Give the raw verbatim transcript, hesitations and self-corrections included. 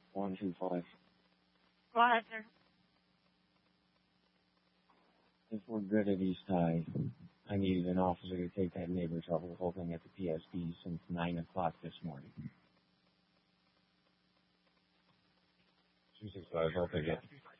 One two five. Go ahead, sir. If we're good at East High, I needed an officer to take that neighbor trouble holding at the P S B since nine o'clock this morning. Two six five, I'll take it.